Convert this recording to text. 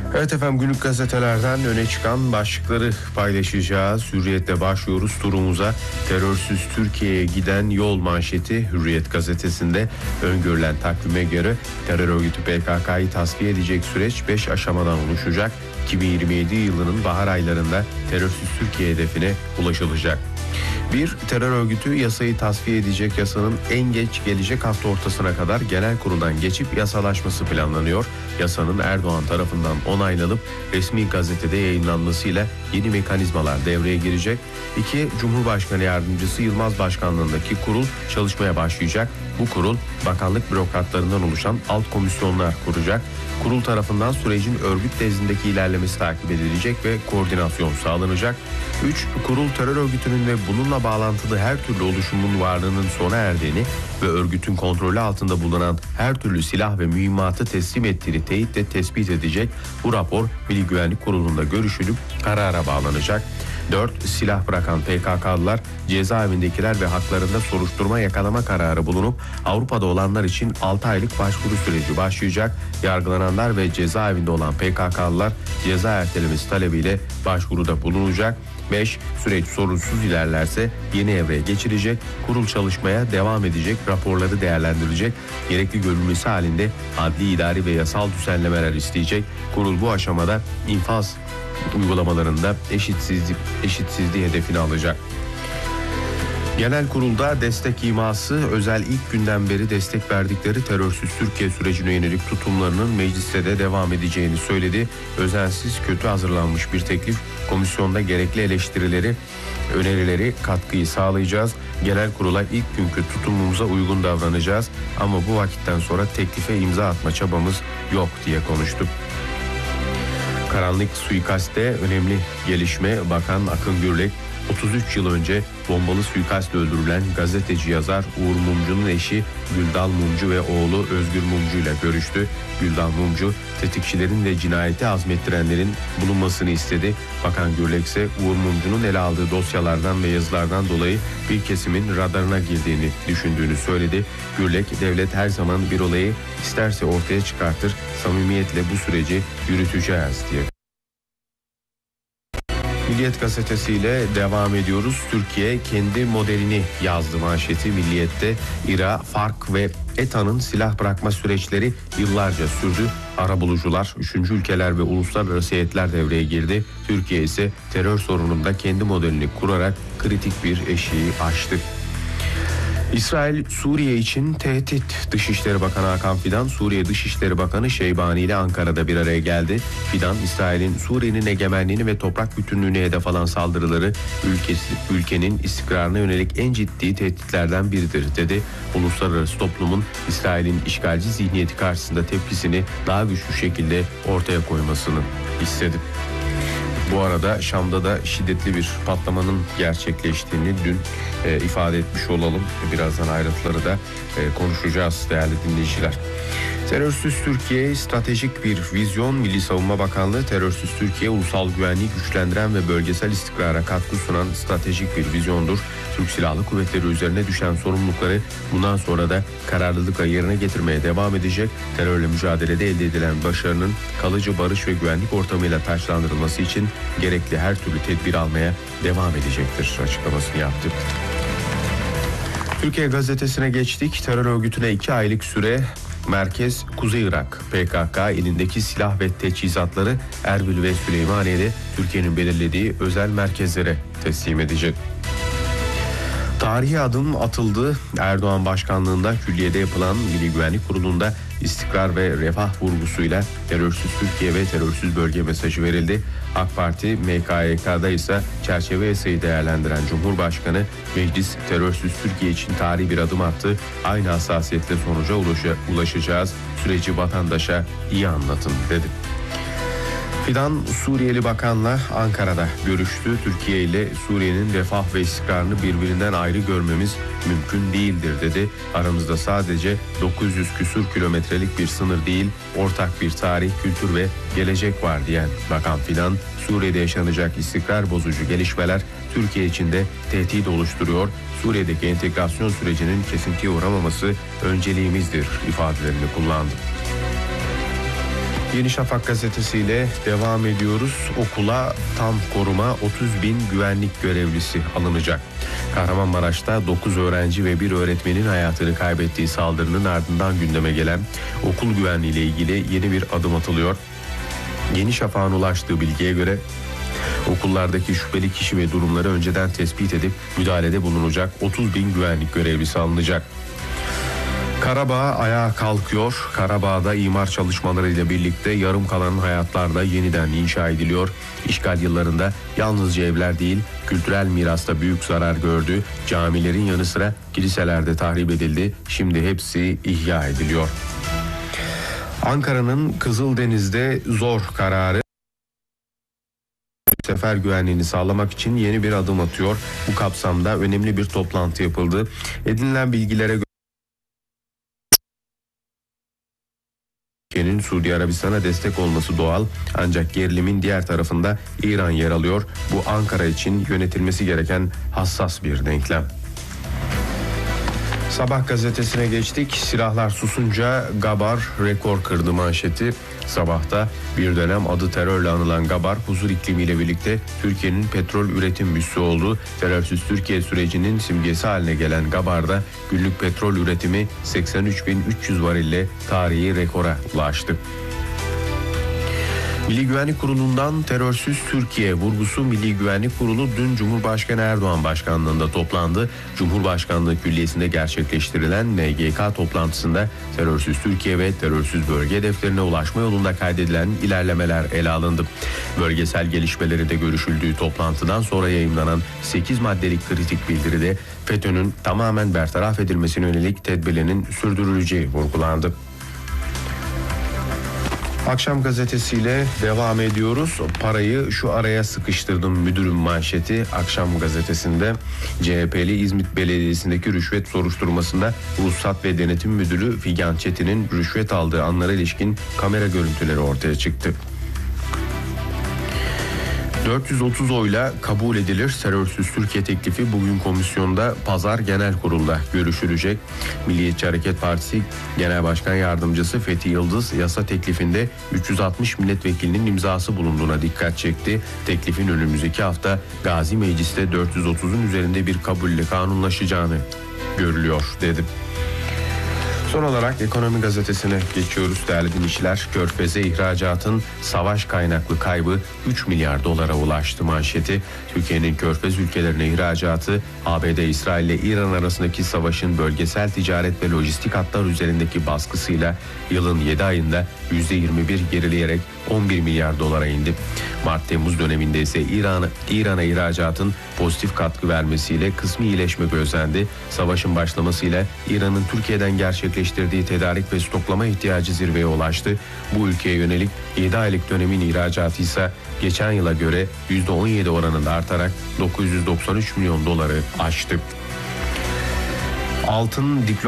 Evet efendim, günlük gazetelerden öne çıkan başlıkları paylaşacağız. Hürriyet'le başlıyoruz turumuza. Terörsüz Türkiye'ye giden yol manşeti Hürriyet gazetesinde. Öngörülen takvime göre terör örgütü PKK'yı tasfiye edecek süreç 5 aşamadan oluşacak. 2027 yılının bahar aylarında terörsüz Türkiye hedefine ulaşılacak. Bir terör örgütü yasayı tasfiye edecek, yasanın en geç gelecek hafta ortasına kadar genel kuruldan geçip yasalaşması planlanıyor. Yasanın Erdoğan tarafından onaylanıp resmi gazetede yayınlanmasıyla yeni mekanizmalar devreye girecek. 2. Cumhurbaşkanı Yardımcısı Yılmaz Başkanlığındaki kurul çalışmaya başlayacak. Bu kurul bakanlık bürokratlarından oluşan alt komisyonlar kuracak. Kurul tarafından sürecin örgüt nezdindeki ilerlemesi takip edilecek ve koordinasyon sağlanacak. 3. Kurul terör örgütünün ve bununla bağlantılı her türlü oluşumun varlığının sona erdiğini ve örgütün kontrolü altında bulunan her türlü silah ve mühimmatı teslim ettiğini teyitle tespit edecek. Bu rapor Milli Güvenlik Kurulu'nda görüşülüp karara bağlanacak. 4. Silah bırakan PKK'lılar, cezaevindekiler ve haklarında soruşturma yakalama kararı bulunup Avrupa'da olanlar için 6 aylık başvuru süreci başlayacak. Yargılananlar ve cezaevinde olan PKK'lılar ceza ertelemesi talebiyle başvuruda bulunacak. 5. Süreç sorunsuz ilerlerse yeni evreye geçilecek. Kurul çalışmaya devam edecek, raporları değerlendirecek. Gerekli görülmesi halinde adli, idari ve yasal düzenlemeler isteyecek. Kurul bu aşamada infaz uygulamalarında eşitsizliği hedefine alacak. Genel kurulda destek iması, özel ilk günden beri destek verdikleri terörsüz Türkiye sürecine yönelik tutumlarının mecliste de devam edeceğini söyledi. Özensiz, kötü hazırlanmış bir teklif. Komisyonda gerekli eleştirileri, önerileri, katkıyı sağlayacağız. Genel kurula ilk günkü tutumumuza uygun davranacağız. Ama bu vakitten sonra teklife imza atma çabamız yok diye konuştu. Karanlık suikastte önemli gelişme. Bakan Akın Gürlek, 33 yıl önce bombalı suikastle öldürülen gazeteci yazar Uğur Mumcu'nun eşi Güldal Mumcu ve oğlu Özgür Mumcu ile görüştü. Güldal Mumcu, tetikçilerin ve cinayeti azmettirenlerin bulunmasını istedi. Bakan Gürlek ise Uğur Mumcu'nun ele aldığı dosyalardan ve yazılardan dolayı bir kesimin radarına girdiğini düşündüğünü söyledi. Gürlek, devlet her zaman bir olayı isterse ortaya çıkartır, samimiyetle bu süreci yürüteceğiz diye. Milliyet gazetesiyle devam ediyoruz. Türkiye kendi modelini yazdı manşeti Milliyet'te. İRA, FARC ve ETA'nın silah bırakma süreçleri yıllarca sürdü. Arabulucular, üçüncü ülkeler ve uluslararası heyetler devreye girdi. Türkiye ise terör sorununda kendi modelini kurarak kritik bir eşiği aştı. İsrail, Suriye için tehdit. Dışişleri Bakanı Hakan Fidan, Suriye Dışişleri Bakanı Şeybani ile Ankara'da bir araya geldi. Fidan, İsrail'in Suriye'nin egemenliğini ve toprak bütünlüğüne hedef alan saldırıları ülkenin istikrarına yönelik en ciddi tehditlerden biridir dedi. Uluslararası toplumun İsrail'in işgalci zihniyeti karşısında tepkisini daha güçlü şekilde ortaya koymasını istedi. Bu arada Şam'da da şiddetli bir patlamanın gerçekleştiğini dün ifade etmiş olalım. Birazdan ayrıntıları da konuşacağız değerli dinleyiciler. Terörsüz Türkiye stratejik bir vizyon. Milli Savunma Bakanlığı, terörsüz Türkiye ulusal güvenliği güçlendiren ve bölgesel istikrara katkı sunan stratejik bir vizyondur. Türk Silahlı Kuvvetleri üzerine düşen sorumlulukları bundan sonra da kararlılıkla yerine getirmeye devam edecek. Terörle mücadelede elde edilen başarının kalıcı barış ve güvenlik ortamıyla taçlandırılması için gerekli her türlü tedbir almaya devam edecektir açıklamasını yaptı. Türkiye Gazetesi'ne geçtik. Terör örgütüne 2 aylık süre merkez Kuzey Irak. PKK elindeki silah ve teçhizatları Erbil ve Süleymaniye'de Türkiye'nin belirlediği özel merkezlere teslim edecek. Tarihi adım atıldı. Erdoğan başkanlığında külliyede yapılan Milli Güvenlik Kurulu'nda istikrar ve refah vurgusuyla terörsüz Türkiye ve terörsüz bölge mesajı verildi. AK Parti MKYK'da ise çerçeve yasayı değerlendiren Cumhurbaşkanı, meclis terörsüz Türkiye için tarihi bir adım attı. Aynı hassasiyetle sonuca ulaşacağız. Süreci vatandaşa iyi anlatın dedi. Fidan, Suriyeli Bakan'la Ankara'da görüştü. Türkiye ile Suriye'nin refah ve istikrarını birbirinden ayrı görmemiz mümkün değildir dedi. Aramızda sadece 900 küsur kilometrelik bir sınır değil, ortak bir tarih, kültür ve gelecek var diyen Bakan Fidan, Suriye'de yaşanacak istikrar bozucu gelişmeler Türkiye için de tehdit oluşturuyor. Suriye'deki entegrasyon sürecinin kesintiye uğramaması önceliğimizdir ifadelerini kullandı. Yeni Şafak gazetesiyle devam ediyoruz. Okula tam koruma 30.000 güvenlik görevlisi alınacak. Kahramanmaraş'ta 9 öğrenci ve 1 öğretmenin hayatını kaybettiği saldırının ardından gündeme gelen okul güvenliği ile ilgili yeni bir adım atılıyor. Yeni Şafak'ın ulaştığı bilgiye göre okullardaki şüpheli kişi ve durumları önceden tespit edip müdahalede bulunacak 30.000 güvenlik görevlisi alınacak. Karabağ ayağa kalkıyor. Karabağ'da imar çalışmalarıyla birlikte yarım kalan hayatlar da yeniden inşa ediliyor. İşgal yıllarında yalnızca evler değil, kültürel mirasta büyük zarar gördü. Camilerin yanı sıra kiliseler de tahrip edildi. Şimdi hepsi ihya ediliyor. Ankara'nın Kızıldeniz'de zor kararı sefer güvenliğini sağlamak için yeni bir adım atıyor. Bu kapsamda önemli bir toplantı yapıldı. Edinilen bilgilere göre Türkiye'nin Suudi Arabistan'a destek olması doğal, ancak gerilimin diğer tarafında İran yer alıyor. Bu Ankara için yönetilmesi gereken hassas bir denklem. Sabah gazetesine geçtik. Silahlar susunca Gabar rekor kırdı manşeti. Sabahta bir dönem adı terörle anılan Gabar, huzur iklimiyle birlikte Türkiye'nin petrol üretim üssü oldu. Terörsüz Türkiye sürecinin simgesi haline gelen Gabar'da günlük petrol üretimi 83.300 varille tarihi rekora ulaştı. Milli Güvenlik Kurulu'ndan terörsüz Türkiye vurgusu. Milli Güvenlik Kurulu dün Cumhurbaşkanı Erdoğan başkanlığında toplandı. Cumhurbaşkanlığı Külliyesi'nde gerçekleştirilen MGK toplantısında terörsüz Türkiye ve terörsüz bölge hedeflerine ulaşma yolunda kaydedilen ilerlemeler ele alındı. Bölgesel gelişmeleri de görüşüldüğü toplantıdan sonra yayımlanan 8 maddelik kritik bildiride FETÖ'nün tamamen bertaraf edilmesine yönelik tedbirlerin sürdürüleceği vurgulandı. Akşam gazetesiyle devam ediyoruz. Parayı şu araya sıkıştırdım müdürüm manşeti Akşam gazetesinde. CHP'li İzmit Belediyesi'ndeki rüşvet soruşturmasında Ruhsat ve Denetim Müdürü Figen Çetin'in rüşvet aldığı anlara ilişkin kamera görüntüleri ortaya çıktı. 430 oyla kabul edilir. Terörsüz Türkiye teklifi bugün komisyonda Pazar Genel Kurul'da görüşülecek. Milliyetçi Hareket Partisi Genel Başkan Yardımcısı Fethi Yıldız yasa teklifinde 360 milletvekilinin imzası bulunduğuna dikkat çekti. Teklifin önümüzdeki hafta Gazi Meclis'te 430'un üzerinde bir kabulle kanunlaşacağını görülüyor dedi. Son olarak Ekonomi Gazetesi'ne geçiyoruz değerli dinleyiciler. Körfez'e ihracatın savaş kaynaklı kaybı 3 milyar dolara ulaştı manşeti. Türkiye'nin Körfez ülkelerine ihracatı ABD, İsrail ile İran arasındaki savaşın bölgesel ticaret ve lojistik hatlar üzerindeki baskısıyla yılın 7 ayında %21 gerileyerek 11 milyar dolara indi. Mart-Temmuz döneminde ise İran'a ihracatın pozitif katkı vermesiyle kısmi iyileşme gözlendi. Savaşın başlamasıyla İran'ın Türkiye'den gerçekleştirdiği tedarik ve stoklama ihtiyacı zirveye ulaştı. Bu ülkeye yönelik 7 aylık dönemin ihracatı ise geçen yıla göre %17 oranında artarak 993 milyon doları aştı. Altın diploma